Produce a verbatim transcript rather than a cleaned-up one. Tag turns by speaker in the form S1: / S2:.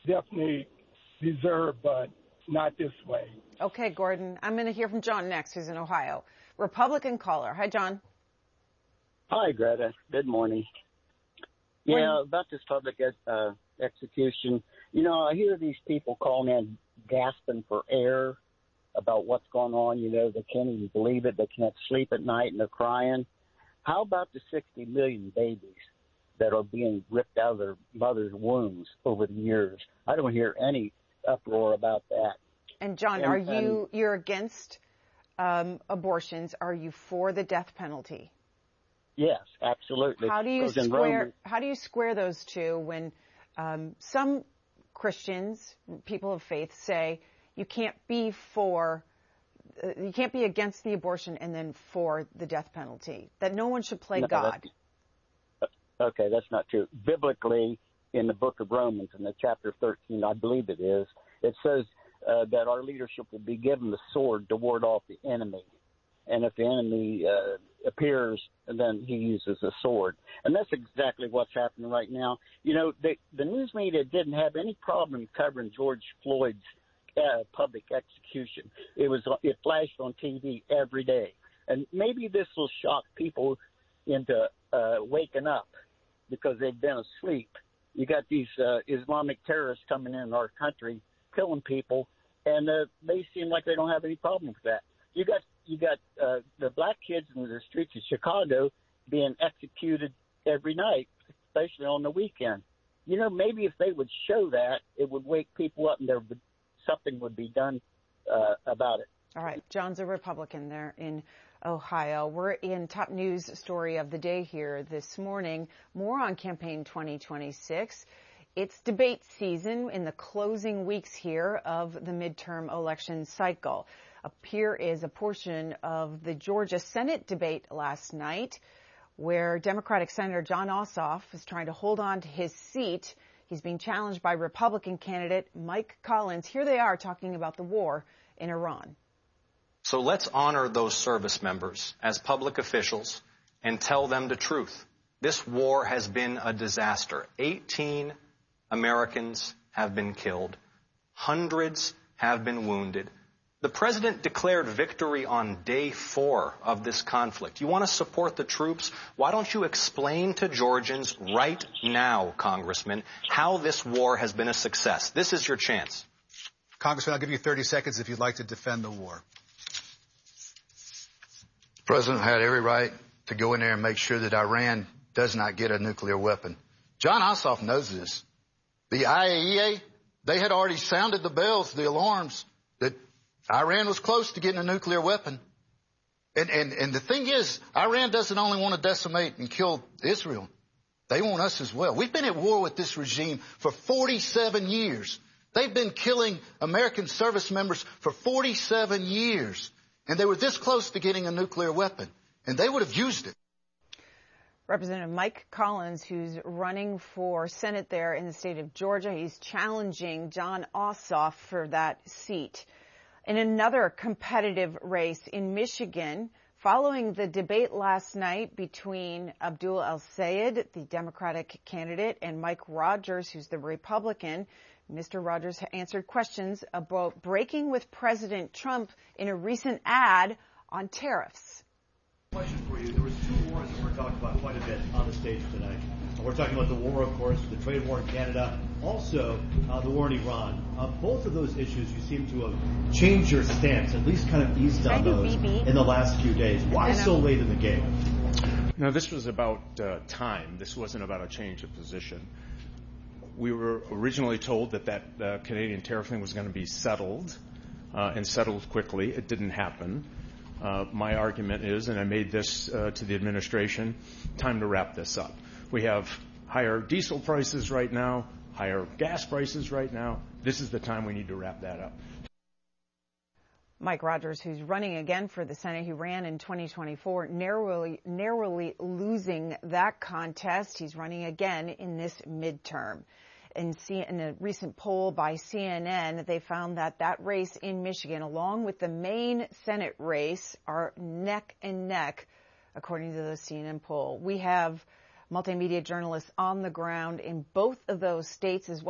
S1: definitely deserve, but not this way.
S2: Okay, Gordon. I'm going to hear from John next, who's in Ohio. Republican caller. Hi, John.
S3: Hi, Greta. Good morning.
S2: Morning.
S3: Yeah, about this public uh, execution, you know, I hear these people calling in gasping for air about what's going on. You know, they can't even believe it. They can't sleep at night, and they're crying. How about the sixty million babies that are being ripped out of their mother's wombs over the years? I don't hear any uproar about that.
S2: And, John,
S3: And-
S2: are you,
S3: and-
S2: you're against um, abortions? Are you for the death penalty?
S3: Yes, absolutely.
S2: How do you
S3: Because in
S2: square,
S3: Roman-
S2: how do you square those two when um, some Christians, people of faith, say you can't be for, uh, you can't be against the abortion and then for the death penalty, that no one should play
S3: No,
S2: God?
S3: that's- Okay, that's not true. Biblically, in the book of Romans, in the chapter thirteen, I believe it is, it says uh, that our leadership will be given the sword to ward off the enemy. And if the enemy uh, appears, then he uses a sword. And that's exactly what's happening right now. You know, the, the news media didn't have any problem covering George Floyd's uh, public execution. It was it flashed on T V every day. And maybe this will shock people into uh, waking up because they've been asleep. You got these uh, Islamic terrorists coming in our country, killing people, and uh, they seem like they don't have any problem with that. You got you got uh, the black kids in the streets of Chicago being executed every night, especially on the weekend. You know, maybe if they would show that, it would wake people up and there would, something would be done uh, about it.
S2: All right. John's a Republican there in Ohio. We're in top news story of the day here this morning. More on Campaign twenty twenty-six. It's debate season in the closing weeks here of the midterm election cycle. Up here is a portion of the Georgia Senate debate last night where Democratic Senator Jon Ossoff is trying to hold on to his seat. He's being challenged by Republican candidate Mike Collins. Here they are talking about the war in Iran.
S4: So let's honor those service members as public officials and tell them the truth. This war has been a disaster. eighteen Americans have been killed. Hundreds have been wounded. The president declared victory on day four of this conflict. You want to support the troops? Why don't you explain to Georgians right now, Congressman, how this war has been a success? This is your chance.
S5: Congressman, I'll give you thirty seconds if you'd like to defend the war.
S6: The president had every right to go in there and make sure that Iran does not get a nuclear weapon. Jon Ossoff knows this. The I A E A, they had already sounded the bells, the alarms, that Iran was close to getting a nuclear weapon. And, and, and the thing is, Iran doesn't only want to decimate and kill Israel. They want us as well. We've been at war with this regime for forty-seven years. They've been killing American service members for forty-seven years. And they were this close to getting a nuclear weapon. And they would have used it.
S2: Representative Mike Collins, who's running for Senate there in the state of Georgia, he's challenging Jon Ossoff for that seat. In another competitive race in Michigan, following the debate last night between Abdul El-Sayed, the Democratic candidate, and Mike Rogers, who's the Republican, Mister Rogers answered questions about breaking with President Trump in a recent ad on tariffs.
S7: Question for you. There was two wars that we're talking about quite a bit on the stage tonight. We're talking about the war, of course, the trade war in Canada, also uh, the war in Iran. Uh, both of those issues, you seem to have changed your stance, at least kind of eased on those in the last few days. Why so late in the game?
S8: No, this was about uh, time. This wasn't about a change of position. We were originally told that that uh, Canadian tariff thing was going to be settled, uh, and settled quickly. It didn't happen. Uh, my argument is, and I made this uh, to the administration, time to wrap this up. We have higher diesel prices right now, higher gas prices right now. This is the time we need to wrap that up.
S2: Mike Rogers, who's running again for the Senate, he ran in twenty twenty-four, narrowly, narrowly losing that contest. He's running again in this midterm. In, C- in a recent poll by C N N, they found that that race in Michigan, along with the main Senate race, are neck and neck, according to the C N N poll. We have multimedia journalists on the ground in both of those states as well.